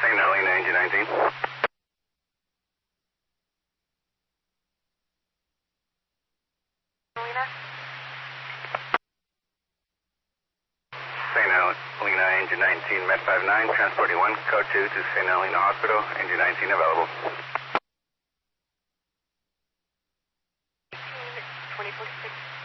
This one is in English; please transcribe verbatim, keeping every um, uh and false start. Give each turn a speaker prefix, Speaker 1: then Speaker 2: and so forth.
Speaker 1: Saint Helena, engine nineteen.
Speaker 2: Helena?
Speaker 1: Saint Helena, engine nineteen, Met five nine, transporting one, code two to Saint Helena Hospital, engine nineteen available.
Speaker 2: twenty forty-six.